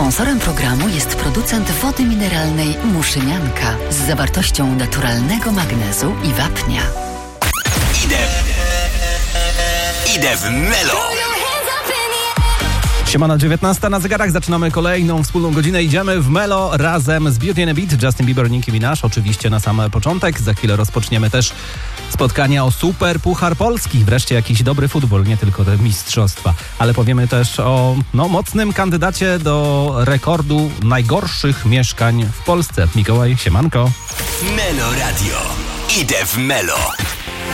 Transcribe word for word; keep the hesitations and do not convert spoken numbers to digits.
Sponsorem programu jest producent wody mineralnej Muszynianka z zawartością naturalnego magnezu i wapnia. Idę, idę w Melo. Siemano, dziewiętnasta na zegarach, zaczynamy kolejną wspólną godzinę. Idziemy w Melo razem z Beauty and the Beat, Justin Bieber, Nicki Minaj. Oczywiście na sam początek. Za chwilę rozpoczniemy też spotkania o Super Puchar Polski. Wreszcie jakiś dobry futbol, nie tylko te mistrzostwa. Ale powiemy też o no, mocnym kandydacie do rekordu najgorszych mieszkań w Polsce. Mikołaj, siemanko. Melo Radio. Idę w Melo.